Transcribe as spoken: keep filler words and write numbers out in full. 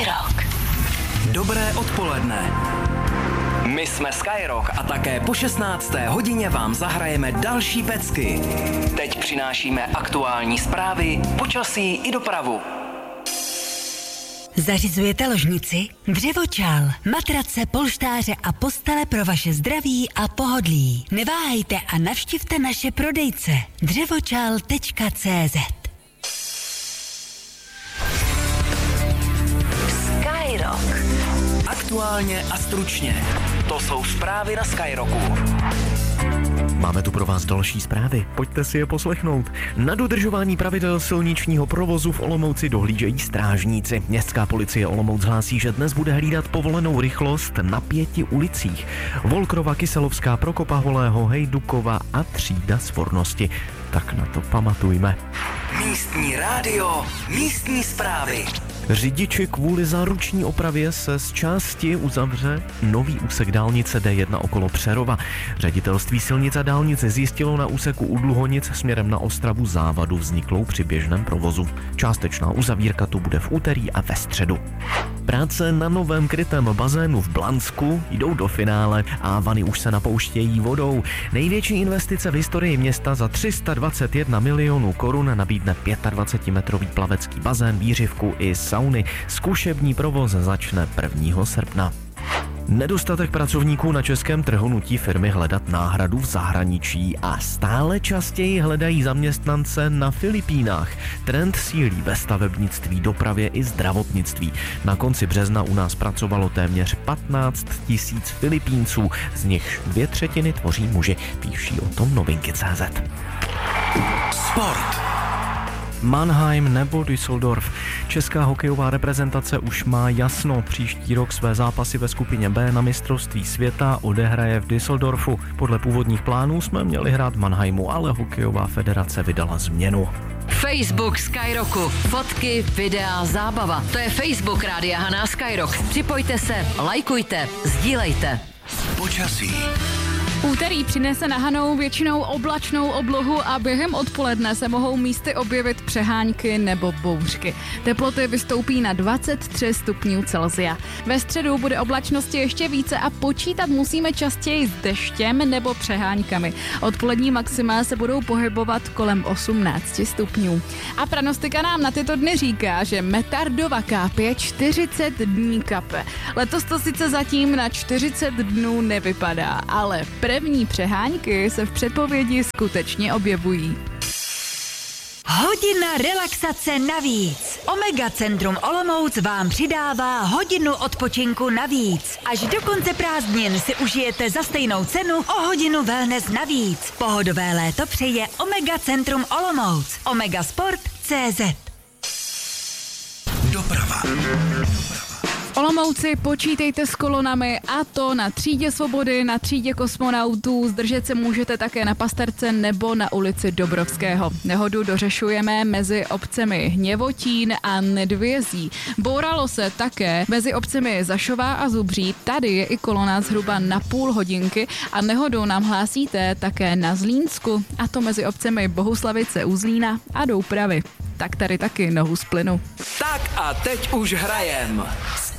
Skyrock. Dobré odpoledne. My jsme Skyrock a také po šestnácté hodině vám zahrajeme další pecky. Teď přinášíme aktuální zprávy, počasí i dopravu. Zařizujete ložnici? Dřevočal, matrace, polštáře a postele pro vaše zdraví a pohodlí. Neváhejte a navštivte naše prodejce dřevočal tečka cé zet. Skyrock. Aktuálně a stručně. To jsou zprávy na Skyrocku. Máme tu pro vás další zprávy, pojďte si je poslechnout. Na dodržování pravidel silničního provozu v Olomouci dohlížejí strážníci. Městská policie Olomouc hlásí, že dnes bude hlídat povolenou rychlost na pěti ulicích. Volkrova, Kyselovská, Prokopa Holého, Hejdukova a Třída Svornosti. Tak na to pamatujme. Místní rádio, místní zprávy. Řidiči kvůli záruční opravě se z části uzavře nový úsek dálnice dé jedna okolo Přerova. Ředitelství silnic a dálnic zjistilo na úseku u Dluhonic směrem na Ostravu závadu vzniklou při běžném provozu. Částečná uzavírka tu bude v úterý a ve středu. Práce na novém krytém bazénu v Blansku jdou do finále a vany už se napouštějí vodou. Největší investice v historii města za tři sta dvacet jedna milionů korun nabídne dvacetimetrový plavecký bazén, výřivku i sauny. Zkušební provoz začne prvního srpna. Nedostatek pracovníků na českém trhu nutí firmy hledat náhradu v zahraničí a stále častěji hledají zaměstnance na Filipínách. Trend sílí ve stavebnictví, dopravě i zdravotnictví. Na konci března u nás pracovalo téměř patnáct tisíc Filipínců, z nichž dvě třetiny tvoří muži, píší o tom novinky tečka cé zet. Sport. Mannheim nebo Düsseldorf. Česká hokejová reprezentace už má jasno. Příští rok své zápasy ve skupině B na mistrovství světa odehraje v Düsseldorfu. Podle původních plánů jsme měli hrát v Mannheimu, ale hokejová federace vydala změnu. Facebook Skyrocku. Fotky, videa, zábava. To je Facebook Rádia Haná Skyrock. Připojte se, lajkujte, sdílejte. Počasí. Úterý přinese na Hanou většinou oblačnou oblohu a během odpoledne se mohou místy objevit přehánky nebo bouřky. Teploty vystoupí na dvacet tři stupňů Celsia. Ve středu bude oblačnosti ještě více a počítat musíme častěji s deštěm nebo přeháňkami. Odpolední maxima se budou pohybovat kolem osmnáct stupňů. A pranostika nám na tyto dny říká, že Metardova kápě čtyřicet dní kape. Letos to sice zatím na čtyřicet dnů nevypadá, ale první přehánky se v předpovědi skutečně objevují. Hodina relaxace navíc. Omega Centrum Olomouc vám přidává hodinu odpočinku navíc. Až do konce prázdnin si užijete za stejnou cenu o hodinu wellness navíc. Pohodové léto přeje Omega Centrum Olomouc. Omega Sport tečka cé zet. Doprava. V Olomouci počítejte s kolonami a to na třídě Svobody, na třídě Kosmonautů. Zdržet se můžete také na Pasterce nebo na ulici Dobrovského. Nehodu dořešujeme mezi obcemi Hněvotín a Nedvězí. Bouralo se také mezi obcemi Zašová a Zubří. Tady je i kolona zhruba na půl hodinky a nehodu nám hlásíte také na Zlínsku, a to mezi obcemi Bohuslavice u Zlína a Doupravy. Tak tady taky nohu z plynu. Tak a teď už hrajem.